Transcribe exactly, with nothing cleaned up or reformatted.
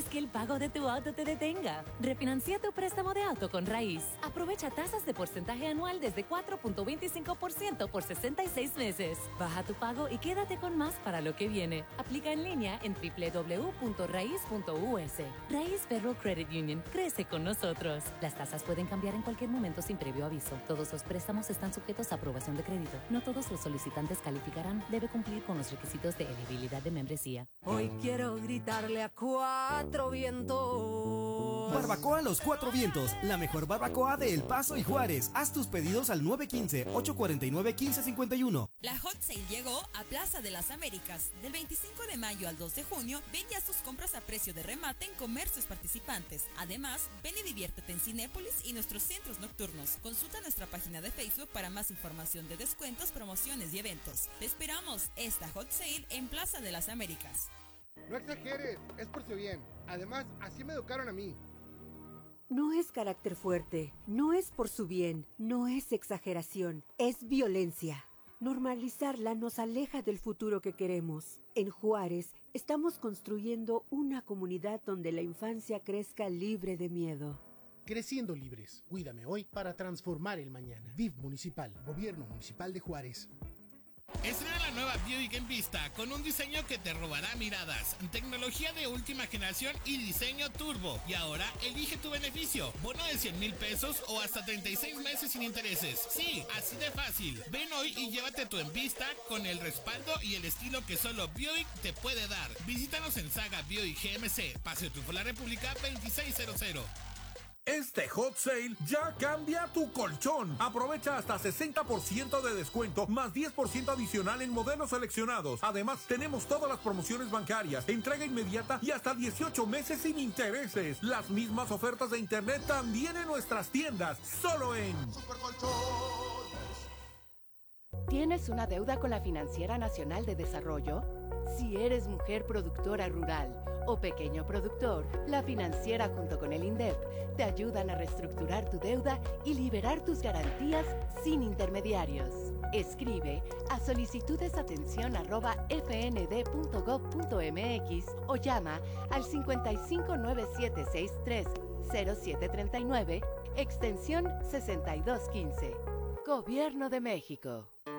que el pago de tu auto te detenga. Refinancia tu préstamo de auto con Raíz. Aprovecha tasas de porcentaje anual desde cuatro punto veinticinco por ciento por sesenta y seis meses. Baja tu pago y quédate con más para lo que viene. Aplica en línea en doble u doble u doble u punto raíz punto u s. Raíz Federal Credit Union. Crece con nosotros. Las tasas pueden cambiar en cualquier momento sin previo aviso. Todos los préstamos están sujetos a aprobación de crédito. No todos los solicitantes calificarán. Debe cumplir con los requisitos de elegibilidad de membresía. Hoy quiero gritarle a cuatro vientos. Barbacoa Los Cuatro Vientos, la mejor barbacoa de El Paso y Juárez. Haz tus pedidos al nueve uno cinco, ocho cuatro nueve, uno cinco cinco uno. La Hot Sale llegó a Plaza de las Américas. Del veinticinco de mayo al dos de junio, ven ya tus compras a precio de remate en comercios participantes. Además, ven y diviértete en Cinépolis y nuestros centros nocturnos. Consulta nuestra página de Facebook para más información de descuentos, promociones y eventos. Te esperamos esta Hot Sale en Plaza de las Américas. No exageres, es por su bien. Además, así me educaron a mí. No es carácter fuerte, no es por su bien, no es exageración, es violencia. Normalizarla nos aleja del futuro que queremos. En Juárez, estamos construyendo una comunidad donde la infancia crezca libre de miedo. Creciendo libres. Cuídame hoy para transformar el mañana. D I F Municipal, Gobierno Municipal de Juárez. Estrena la nueva Buick Envista con un diseño que te robará miradas, tecnología de última generación y diseño turbo. Y ahora elige tu beneficio, bono de cien mil pesos o hasta treinta y seis meses sin intereses. Sí, así de fácil. Ven hoy y llévate tu Envista con el respaldo y el estilo que solo Buick te puede dar. Visítanos en Saga Buick G M C, Paseo Triunfo La República veintiséis cero cero. Este Hot Sale ya cambia tu colchón. Aprovecha hasta sesenta por ciento de descuento más diez por ciento adicional en modelos seleccionados. Además, tenemos todas las promociones bancarias, entrega inmediata y hasta dieciocho meses sin intereses. Las mismas ofertas de internet también en nuestras tiendas, solo en ¿Tienes una deuda con la Financiera Nacional de Desarrollo? Si eres mujer productora rural o pequeño productor, la Financiera junto con el INDEP te ayudan a reestructurar tu deuda y liberar tus garantías sin intermediarios. Escribe a solicitudesatención arroba f n d punto gov punto m x o llama al cincuenta y cinco nueve siete seis tres cero siete tres nueve, extensión sesenta y dos quince. Gobierno de México.